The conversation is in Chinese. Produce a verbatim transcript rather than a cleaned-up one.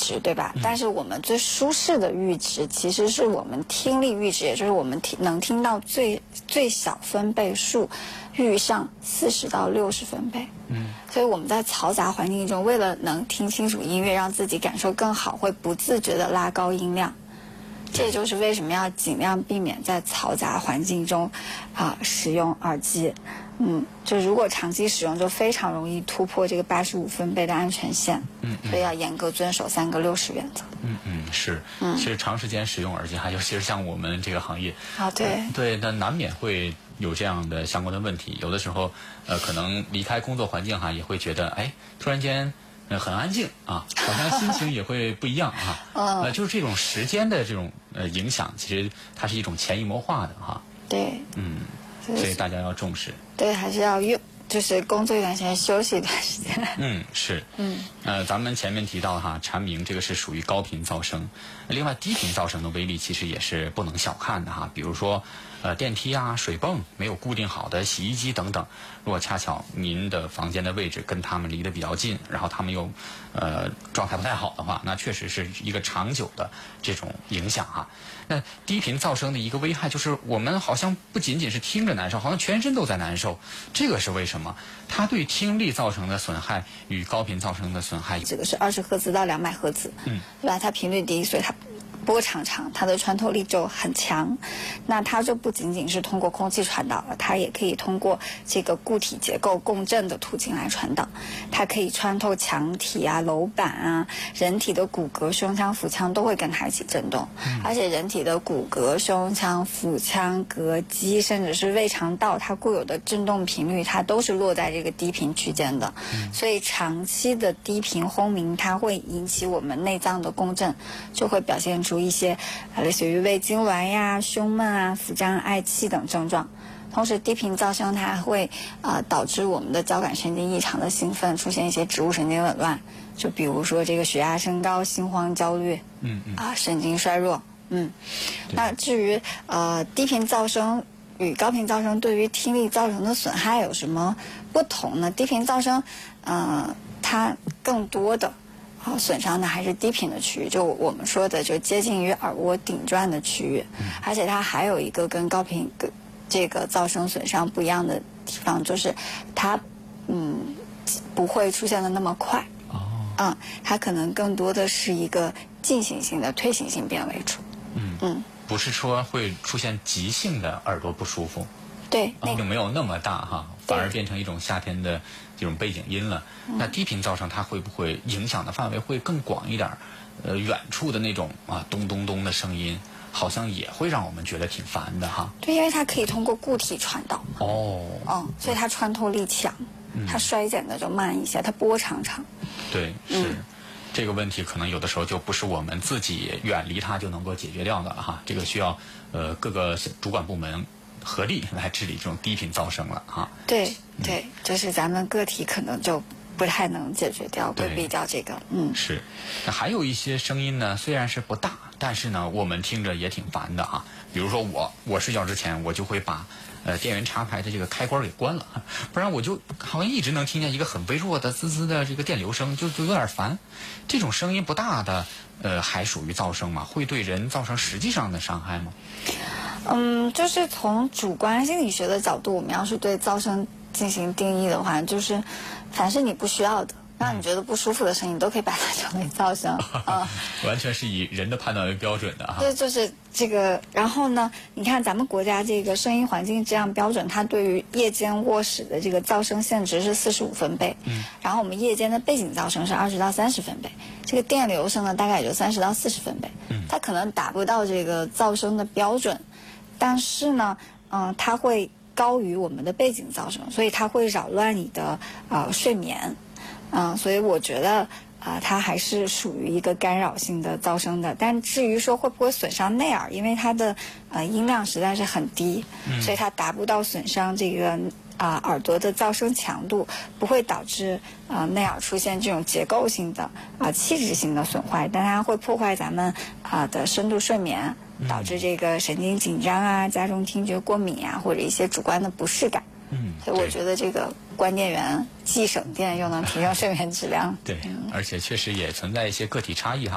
值，对吧？ 嗯、 但是我们最舒适的阈值其实是我们听力阈值，也就是我们听能听到最最小分贝数阈上四十到六十分贝。 嗯， 所以我们在嘈杂环境中，为了能听清楚音乐，让自己感受更好，会不自觉地拉高音量。这就是为什么要尽量避免在嘈杂环境中啊、呃、使用耳机。嗯，就如果长期使用，就非常容易突破这个八十五分贝的安全线。 嗯，嗯所以要严格遵守三个六十原则。 嗯嗯，是。 嗯， 其实长时间使用耳机，还尤其是像我们这个行业， 啊对、 呃、对，那难免会有这样的相关的问题。有的时候，呃，可能离开工作环境哈，也会觉得，哎，突然间。呃，很安静啊，好像心情也会不一样啊。 嗯， 呃，就是这种时间的这种呃影响，其实它是一种潜移默化的哈。 对。 嗯，所以大家要重视。 对，还是要用，就是工作一段时间，休息一段时间。 嗯，是。 嗯。 呃，咱们前面提到哈，蝉鸣这个是属于高频噪声，另外低频噪声的威力其实也是不能小看的哈。比如说，呃，电梯啊、水泵没有固定好的洗衣机等等，如果恰巧您的房间的位置跟他们离得比较近，然后他们又呃状态不太好的话，那确实是一个长久的这种影响哈。那低频噪声的一个危害就是，我们好像不仅仅是听着难受，好像全身都在难受。这个是为什么？它对听力造成的损害与高频噪声的损害， 这个是二十赫兹到两百赫兹，嗯，对吧？它频率低，所以它波长长，它的穿透力就很强。那它就不仅仅是通过空气传导了，它也可以通过这个固体结构共振的途径来传导。它可以穿透墙体啊、楼板啊，人体的骨骼、胸腔、腹腔都会跟它一起震动。嗯、而且人体的骨骼、胸腔、腹腔、膈肌，甚至是胃肠道，它固有的振动频率，它都是落在这个低频区间的。嗯、所以长期的低频轰鸣，它会引起我们内脏的共振，就会表现出一些呃类似于胃痉挛呀、胸闷啊、腹胀、嗳气等症状。同时，低频噪声它会呃导致我们的交感神经异常的兴奋，出现一些植物神经紊乱，就比如说这个血压升高、心慌、焦虑，嗯嗯啊、呃、神经衰弱，嗯。那至于呃低频噪声与高频噪声对于听力造成的损害有什么不同呢？低频噪声，呃，它更多的。好，损伤的还是低频的区域，就我们说的就接近于耳蜗顶转的区域，嗯、而且它还有一个跟高频这个噪声损伤不一样的地方，就是它嗯不会出现的那么快，哦，嗯，它可能更多的是一个进行性的退行性变为主， 嗯嗯，不是说会出现急性的耳朵不舒服。 对， 并、哦、没有那么大哈，反而变成一种夏天的这种背景音了。那低频噪声它会不会影响的范围会更广一点？呃，远处的那种啊咚咚咚的声音，好像也会让我们觉得挺烦的哈。 对，因为它可以通过固体传导。哦。嗯，所以它穿透力强，嗯、它衰减的就慢一些，它波长长。 对，是。嗯，这个问题可能有的时候就不是我们自己远离它就能够解决掉的了哈。这个需要呃各个主管部门合力来治理这种低频噪声了哈。 对对、嗯，就是咱们个体可能就不太能解决掉，规避掉这个。嗯， 是。那还有一些声音呢，虽然是不大，但是呢，我们听着也挺烦的哈。比如说我，我睡觉之前我就会把呃电源插排的这个开关给关了，不然我就好像一直能听见一个很微弱的滋滋的这个电流声，就就有点烦。这种声音不大的，呃，还属于噪声吗？会对人造成实际上的伤害吗？ 嗯，就是从主观心理学的角度，我们要是对噪声进行定义的话，就是凡是你不需要的，让你觉得不舒服的声音，都可以把它称为噪声。嗯， 完全是以人的判断为标准的哈。 对，就是这个。然后呢，你看咱们国家这个声音环境质量标准，它对于夜间卧室的这个噪声限值是四十五分贝。嗯。然后我们夜间的背景噪声是二十到三十分贝，这个电流声呢大概也就三十到四十分贝。嗯。它可能达不到这个噪声的标准。但是呢，嗯、呃，它会高于我们的背景噪声，所以它会扰乱你的呃睡眠，嗯、呃，所以我觉得啊、呃，它还是属于一个干扰性的噪声的。但至于说会不会损伤内耳，因为它的呃音量实在是很低，嗯、所以它达不到损伤这个啊、呃、耳朵的噪声强度，不会导致啊、呃、内耳出现这种结构性的啊、呃、器质性的损坏，但它会破坏咱们啊、呃、的深度睡眠。导致这个神经紧张啊，加重听觉过敏啊，或者一些主观的不适感。嗯，所以我觉得这个关电源既省电又能提升睡眠质量。 对，而且确实也存在一些个体差异哈。